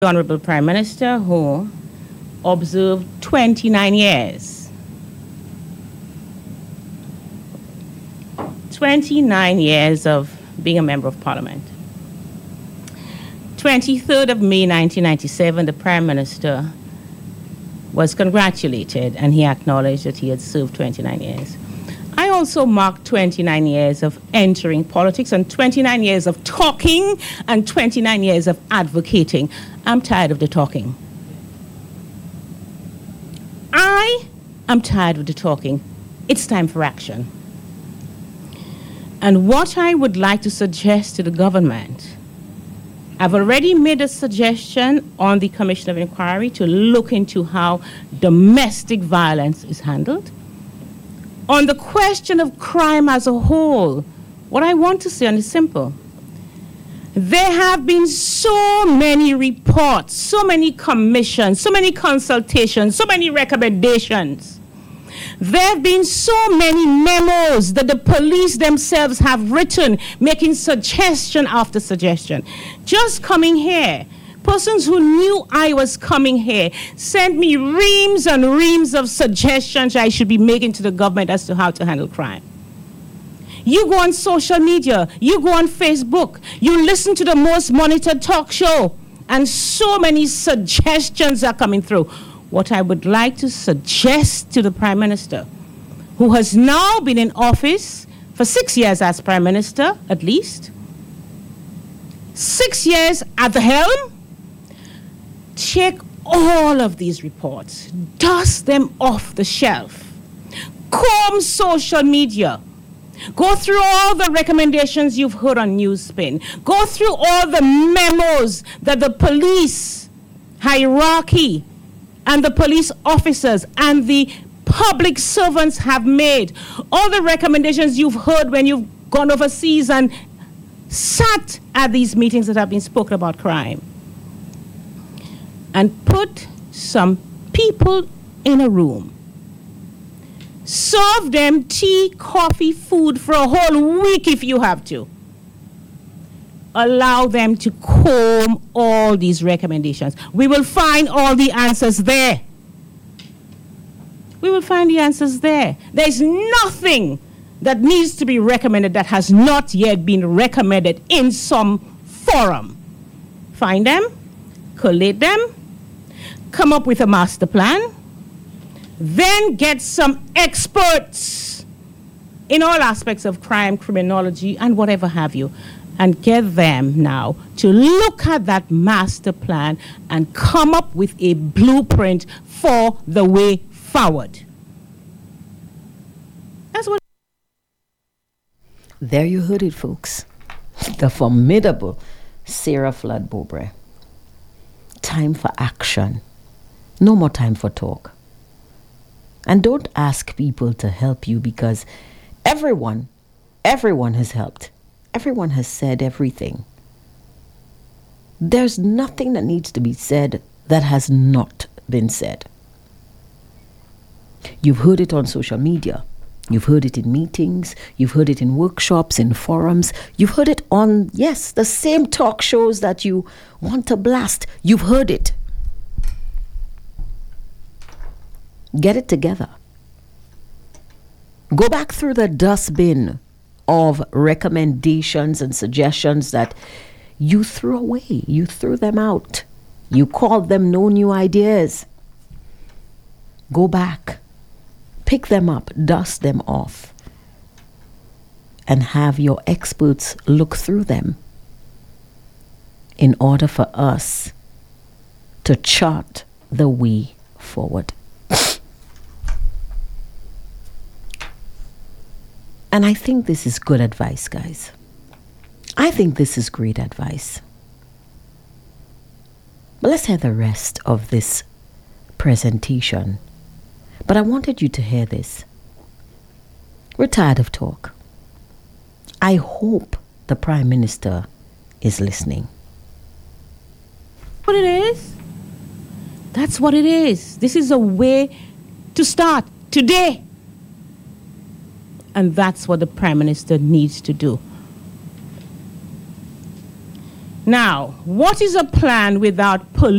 the Honorable Prime Minister, who observed 29 years. 29 years of being a member of Parliament. 23rd of May 1997, the Prime Minister was congratulated and he acknowledged that he had served 29 years. I also marked 29 years of entering politics and 29 years of talking and 29 years of advocating. I'm tired of the talking. I am tired of the talking. It's time for action. And what I would like to suggest to the government, I've already made a suggestion on the Commission of Inquiry to look into how domestic violence is handled. On the question of crime as a whole, what I want to say is simple. There have been so many reports, so many commissions, so many consultations, so many recommendations. There have been so many memos that the police themselves have written, making suggestion after suggestion. Just coming here, persons who knew I was coming here sent me reams and reams of suggestions I should be making to the government as to how to handle crime. You go on social media, you go on Facebook, you listen to the most monitored talk show, and so many suggestions are coming through. What I would like to suggest to the Prime Minister, who has now been in office for 6 years as Prime Minister, at least, 6 years at the helm, take all of these reports, dust them off the shelf, comb social media, go through all the recommendations you've heard on Newspin, go through all the memos that the police hierarchy and the police officers and the public servants have made, all the recommendations you've heard when you've gone overseas and sat at these meetings that have been spoken about crime, and put some people in a room, serve them tea, coffee, food for a whole week if you have to. Allow them to comb all these recommendations. We will find all the answers there. We will find the answers there. There's nothing that needs to be recommended that has not yet been recommended in some forum. Find them, collate them, come up with a master plan, then get some experts in all aspects of crime, criminology, and whatever have you, and get them now to look at that master plan and come up with a blueprint for the way forward. That's what. There you heard it, folks. The formidable Sarah Flood Bobre. Time for action. No more time for talk. And don't ask people to help you, because everyone has helped. Everyone has said everything. There's nothing that needs to be said that has not been said. You've heard it on social media. You've heard it in meetings. You've heard it in workshops, in forums. You've heard it on, yes, the same talk shows that you want to blast. You've heard it. Get it together. Go back through the dustbin of recommendations and suggestions that you threw away. You threw them out. You called them no new ideas. Go back, pick them up, dust them off, and have your experts look through them in order for us to chart the way forward. And I think this is good advice, guys. I think this is great advice. But let's hear the rest of this presentation. But I wanted you to hear this. We're tired of talk. I hope the Prime Minister is listening. What it is? That's what it is. This is a way to start today. And that's what the Prime Minister needs to do. Now, what is a plan without police?